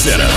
Center.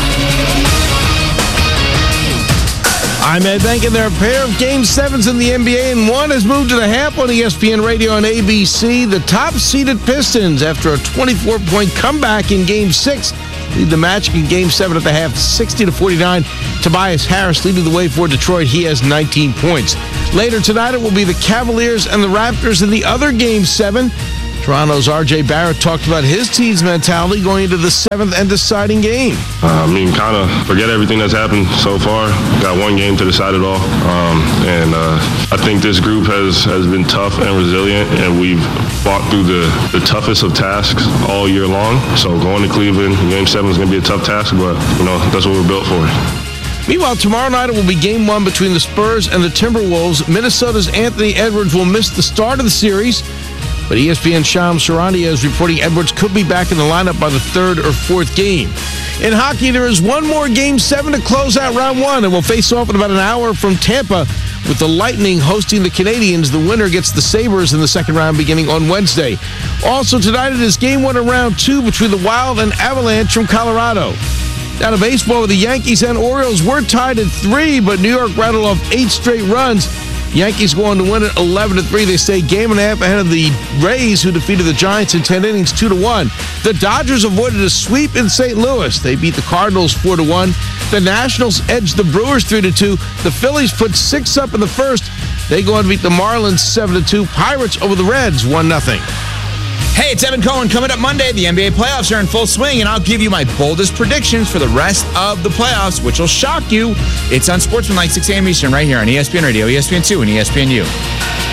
I'm Ed Benkin. There are a pair of Game 7s in the NBA, and one has moved to the half on ESPN Radio and ABC. The top-seeded Pistons, after a 24-point comeback in Game 6, lead the Magic in Game 7 at the half, 60-49. Tobias Harris leading the way for Detroit. He has 19 points. Later tonight, it will be the Cavaliers and the Raptors in the other Game 7. Toronto's R.J. Barrett talked about his team's mentality going into the 7th and deciding game. Kind of forget everything that's happened so far. Got one game to decide it all. I think this group has been tough and resilient, and we've fought through the toughest of tasks all year long. So going to Cleveland, Game 7 is going to be a tough task, but, that's what we're built for. Meanwhile, tomorrow night it will be Game 1 between the Spurs and the Timberwolves. Minnesota's Anthony Edwards will miss the start of the series, but ESPN's Shams Charania is reporting Edwards could be back in the lineup by the 3rd or 4th game. In hockey, there is one more Game 7 to close out round 1, and will face off in about an hour from Tampa with the Lightning hosting the Canadiens. The winner gets the Sabres in the second round beginning on Wednesday. Also tonight it is Game 1 of round 2 between the Wild and Avalanche from Colorado. Down to baseball, the Yankees and Orioles were tied at 3, but New York rattled off 8 straight runs. Yankees go on to win it 11-3. They stay game and a half ahead of the Rays, who defeated the Giants in 10 innings, 2-1. The Dodgers avoided a sweep in St. Louis. They beat the Cardinals 4-1. The Nationals edged the Brewers 3-2. The Phillies put 6 up in the first. They go on to beat the Marlins 7-2. Pirates over the Reds 1-0. Hey, it's Evan Cohen. Coming up Monday, the NBA playoffs are in full swing, and I'll give you my boldest predictions for the rest of the playoffs, which will shock you. It's on Sportsmanlike 6 a.m. Eastern right here on ESPN Radio, ESPN2, and ESPNU.